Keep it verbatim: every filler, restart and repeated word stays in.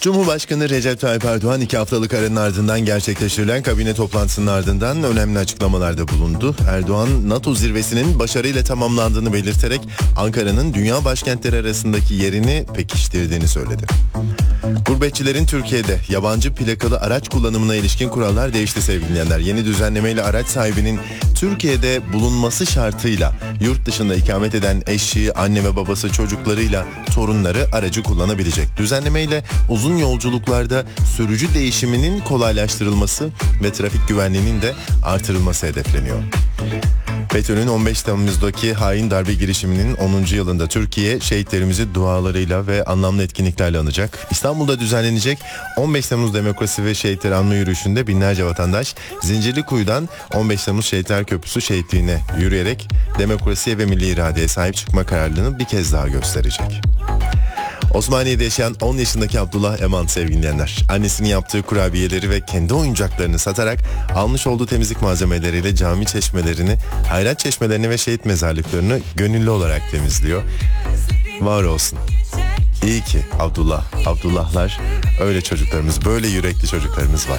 Cumhurbaşkanı Recep Tayyip Erdoğan iki haftalık aranın ardından gerçekleştirilen kabine toplantısının ardından önemli açıklamalarda bulundu. Erdoğan, NATO zirvesinin başarıyla tamamlandığını belirterek Ankara'nın dünya başkentleri arasındaki yerini pekiştirdiğini söyledi. Gurbetçilerin Türkiye'de yabancı plakalı araç kullanımına ilişkin kurallar değişti sevgili dinleyenler. Yeni düzenlemeyle araç sahibinin Türkiye'de bulunması şartıyla yurt dışında ikamet eden eşi, anne ve babası, çocuklarıyla torunları aracı kullanabilecek. Düzenlemeyle uzun yolculuklarda sürücü değişiminin kolaylaştırılması ve trafik güvenliğinin de artırılması hedefleniyor. FETÖ'nün on beş Temmuz'daki hain darbe girişiminin onuncu yılında Türkiye şehitlerimizi dualarıyla ve anlamlı etkinliklerle anacak. İstanbul'da düzenlenecek on beş Temmuz Demokrasi ve Şehitleri Anma Yürüyüşü'nde binlerce vatandaş Zincirlikuyu'dan on beş Temmuz Şehitler Köprüsü şehitliğine yürüyerek demokrasiye ve milli iradeye sahip çıkma kararlılığını bir kez daha gösterecek. Osmaniye'de yaşayan on yaşındaki Abdullah Eman sevgili dinleyenler, annesinin yaptığı kurabiyeleri ve kendi oyuncaklarını satarak almış olduğu temizlik malzemeleriyle cami çeşmelerini, hayrat çeşmelerini ve şehit mezarlıklarını gönüllü olarak temizliyor. Var olsun. İyi ki Abdullah, Abdullahlar, öyle çocuklarımız, böyle yürekli çocuklarımız var.